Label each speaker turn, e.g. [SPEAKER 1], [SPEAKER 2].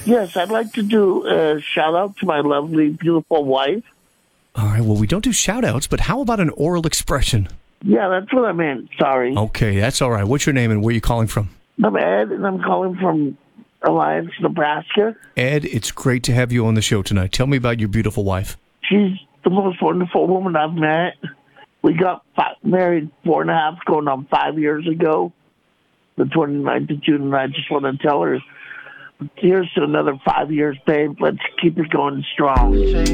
[SPEAKER 1] Yes, I'd like to do a shout-out to my lovely, beautiful wife.
[SPEAKER 2] All right, well, we don't do shout-outs, but how about an oral expression?
[SPEAKER 1] Yeah, that's what I meant. Sorry.
[SPEAKER 2] Okay, that's all right. What's your name and where are you calling from?
[SPEAKER 1] I'm Ed, and I'm calling from Alliance, Nebraska.
[SPEAKER 2] Ed, it's great to have you on the show tonight. Tell me about your beautiful wife.
[SPEAKER 1] She's the most wonderful woman I've met. We got married 4.5, going on 5 years ago, the 29th of June, and I just want to tell her, here's to another 5 years, babe. Let's keep it going strong.